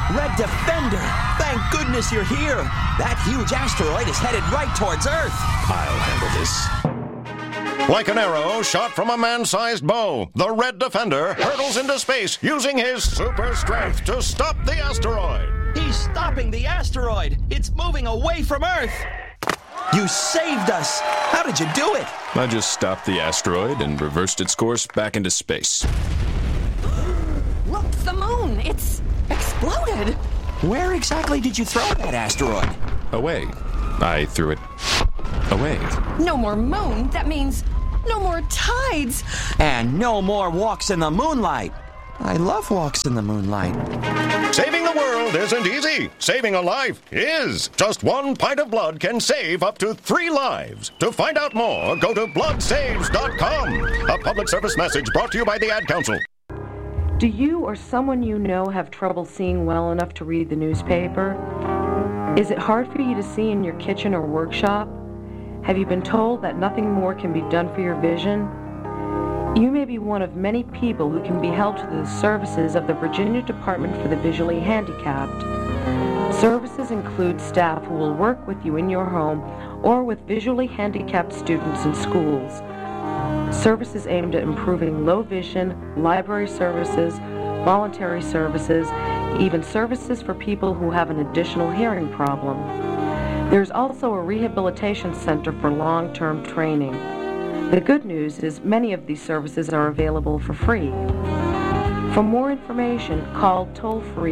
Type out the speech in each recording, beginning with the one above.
Red Defender! Thank goodness you're here! That huge asteroid is headed right towards Earth! I'll handle this. Like an arrow shot from a man-sized bow, the Red Defender hurtles into space using his super strength to stop the asteroid. He's stopping the asteroid! It's moving away from Earth! You saved us! How did you do it? I just stopped the asteroid and reversed its course back into space. Look, the moon! It's exploded! Where exactly did you throw that asteroid? Away. I threw it away. No more moon. That means no more tides. And no more walks in the moonlight. I love walks in the moonlight. Saving the world isn't easy. Saving a life is. Just 1 pint of blood can save up to 3 lives. To find out more, go to bloodsaves.com. A public service message brought to you by the Ad Council. Do you or someone you know have trouble seeing well enough to read the newspaper? Is it hard for you to see in your kitchen or workshop? Have you been told that nothing more can be done for your vision? You may be one of many people who can be held to the services of the Virginia Department for the Visually Handicapped. Services include staff who will work with you in your home or with visually handicapped students in schools. Services aimed at improving low vision, library services, voluntary services, even services for people who have an additional hearing problem. There's also a rehabilitation center for long-term training. The good news is many of these services are available for free. For more information, call toll-free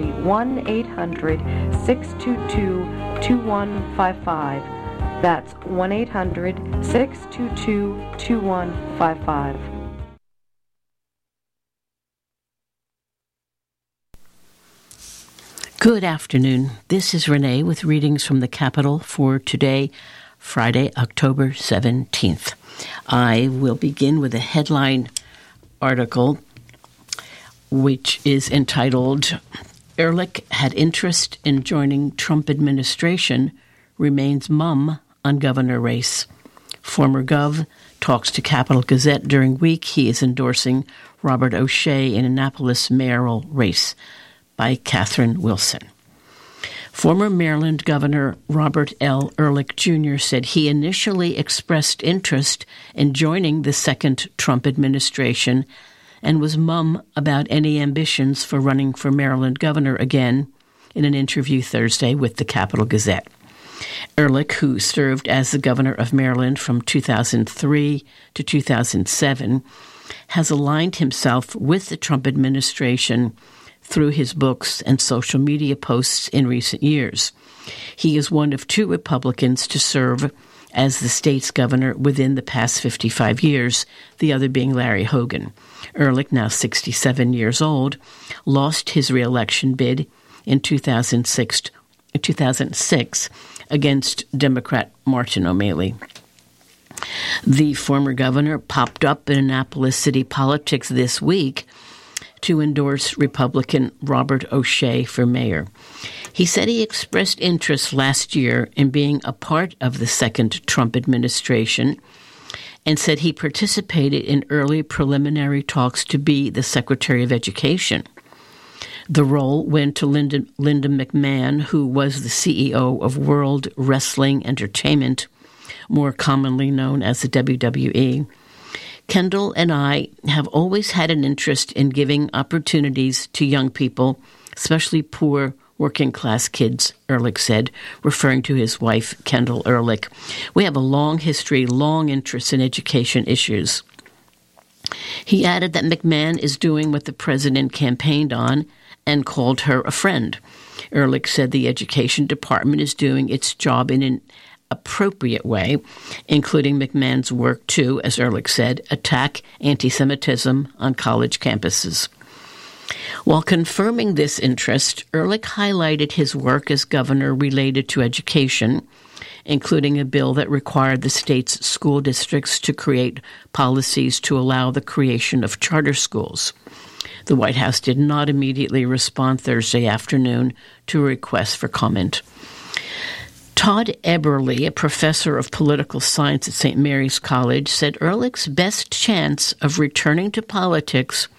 1-800-622-2155. That's 1-800-622-2155. Good afternoon. This is Renee with readings from the Capitol for today, Friday, October 17th. I will begin with a headline article which is entitled, Ehrlich had interest in joining Trump administration, remains mum on governor race. Former Gov talks to Capitol Gazette during week he is endorsing Robert O'Shea in Annapolis mayoral race, by Catherine Wilson. Former Maryland Governor Robert L. Ehrlich Jr. said he initially expressed interest in joining the second Trump administration and was mum about any ambitions for running for Maryland governor again in an interview Thursday with the Capitol Gazette. Ehrlich, who served as the governor of Maryland from 2003 to 2007, has aligned himself with the Trump administration through his books and social media posts in recent years. He is one of 2 Republicans to serve as the state's governor within the past 55 years, the other being Larry Hogan. Ehrlich, now 67 years old, lost his re-election bid in 2006 against Democrat Martin O'Malley. The former governor popped up in Annapolis city politics this week to endorse Republican Robert O'Shea for mayor. He said he expressed interest last year in being a part of the second Trump administration and said he participated in early preliminary talks to be the Secretary of Education. The role went to Linda McMahon, who was the CEO of World Wrestling Entertainment, more commonly known as the WWE. Kendall and I have always had an interest in giving opportunities to young people, especially poor working-class kids, Ehrlich said, referring to his wife, Kendall Ehrlich. We have a long history, long interest in education issues. He added that McMahon is doing what the president campaigned on and called her a friend. Ehrlich said the education department is doing its job in an appropriate way, including McMahon's work to, as Ehrlich said, attack anti-Semitism on college campuses. While confirming this interest, Ehrlich highlighted his work as governor related to education, including a bill that required the state's school districts to create policies to allow the creation of charter schools. The White House did not immediately respond Thursday afternoon to a request for comment. Todd Eberly, a professor of political science at St. Mary's College, said Ehrlich's best chance of returning to politics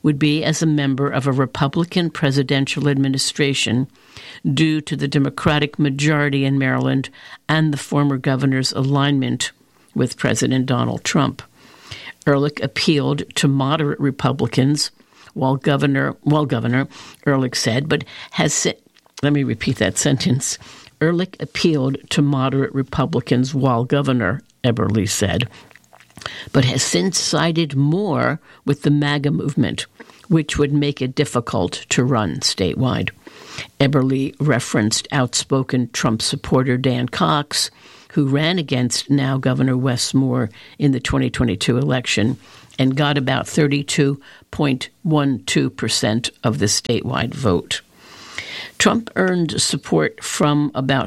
would be as a member of a Republican presidential administration due to the Democratic majority in Maryland and the former governor's alignment with President Donald Trump. Ehrlich appealed to moderate Republicans, while Governor Ehrlich said, but has let me repeat that sentence. Ehrlich appealed to moderate Republicans while Governor Eberle said, but has since sided more with the MAGA movement, which would make it difficult to run statewide. Eberle referenced outspoken Trump supporter Dan Cox, who ran against now Governor Wes Moore in the 2022 election and got about 32.12% of the statewide vote. Trump earned support from about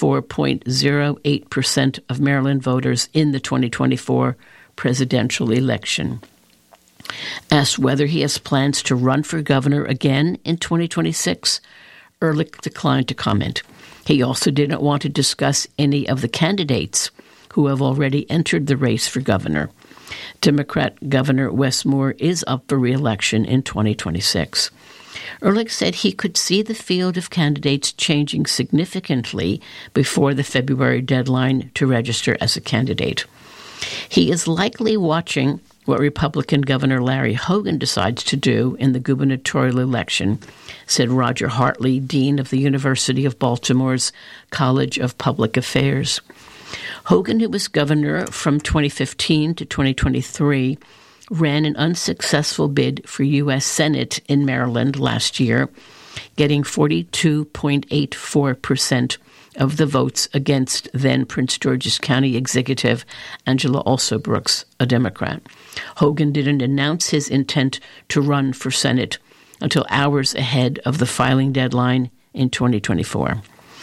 34.08% of Maryland voters in the 2024 presidential election. Asked whether he has plans to run for governor again in 2026, Ehrlich declined to comment. He also didn't want to discuss any of the candidates who have already entered the race for governor. Democrat Governor Wes Moore is up for re-election in 2026. Ehrlich said he could see the field of candidates changing significantly before the February deadline to register as a candidate. He is likely watching what Republican Governor Larry Hogan decides to do in the gubernatorial election, said Roger Hartley, Dean of the University of Baltimore's College of Public Affairs. Hogan, who was governor from 2015 to 2023, ran an unsuccessful bid for U.S. Senate in Maryland last year, getting 42.84% of the votes against then Prince George's County Executive Angela Alsobrooks, a Democrat. Hogan didn't announce his intent to run for Senate until hours ahead of the filing deadline in 2024.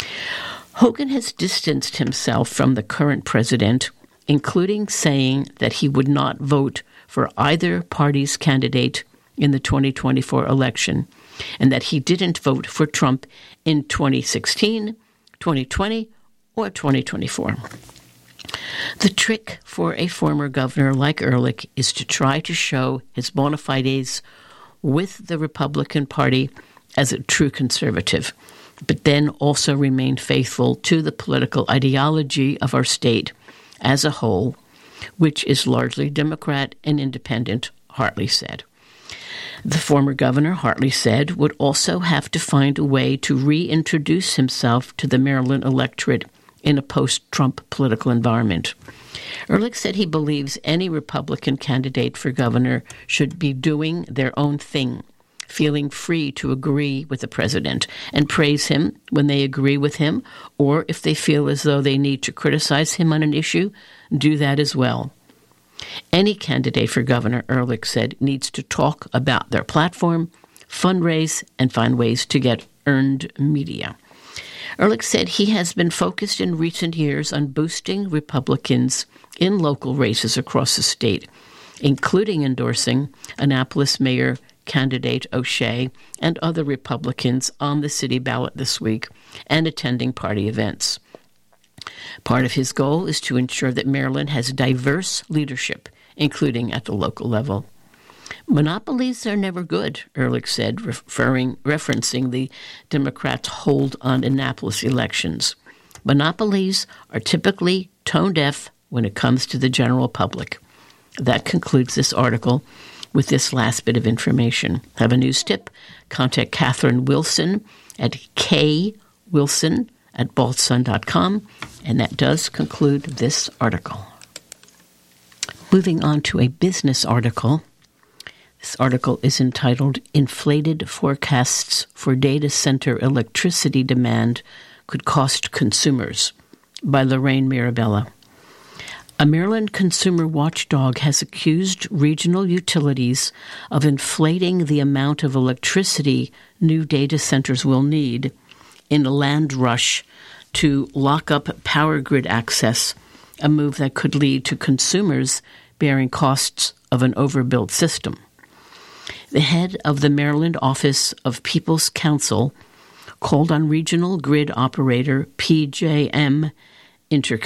Hogan has distanced himself from the current president, including saying that he would not vote for either party's candidate in the 2024 election, and that he didn't vote for Trump in 2016, 2020, or 2024. The trick for a former governor like Ehrlich is to try to show his bona fides with the Republican Party as a true conservative, but then also remain faithful to the political ideology of our state as a whole, which is largely Democrat and independent, Hartley said. The former governor, Hartley said, would also have to find a way to reintroduce himself to the Maryland electorate in a post-Trump political environment. Ehrlich said he believes any Republican candidate for governor should be doing their own thing, feeling free to agree with the president and praise him when they agree with him, or if they feel as though they need to criticize him on an issue, do that as well. Any candidate for governor, Ehrlich said, needs to talk about their platform, fundraise, and find ways to get earned media. Ehrlich said he has been focused in recent years on boosting Republicans in local races across the state, including endorsing Annapolis Mayor candidate O'Shea and other Republicans on the city ballot this week and attending party events. Part of his goal is to ensure that Maryland has diverse leadership, including at the local level. Monopolies are never good, Ehrlich said, referencing the Democrats' hold on Annapolis elections. Monopolies are typically tone-deaf when it comes to the general public. That concludes this article with this last bit of information. Have a news tip? Contact Catherine Wilson at kwilson@baltsun.com. And that does conclude this article. Moving on to a business article. This article is entitled Inflated Forecasts for Data Center Electricity Demand Could Cost Consumers by Lorraine Mirabella. A Maryland consumer watchdog has accused regional utilities of inflating the amount of electricity new data centers will need in a land rush to lock up power grid access, a move that could lead to consumers bearing costs of an overbuilt system. The head of the Maryland Office of People's Counsel called on regional grid operator PJM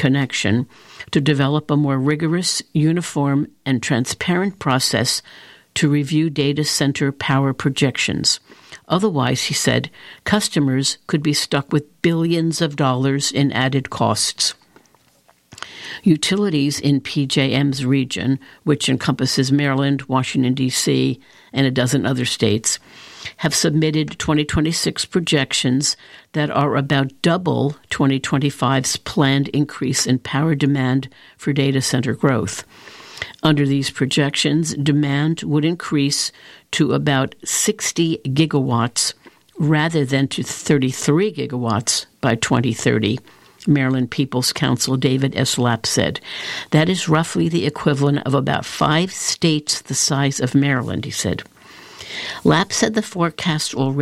Interconnection to develop a more rigorous, uniform, and transparent process to review data center power projections. Otherwise, he said, customers could be stuck with billions of dollars in added costs. Utilities in PJM's region, which encompasses Maryland, Washington, D.C., and a dozen other states, have submitted 2026 projections that are about double 2025's planned increase in power demand for data center growth. Under these projections, demand would increase to about 60 gigawatts rather than to 33 gigawatts by 2030. Maryland People's Counsel David S. Lapp said. That is roughly the equivalent of about 5 states the size of Maryland, he said. Lapp said the forecast already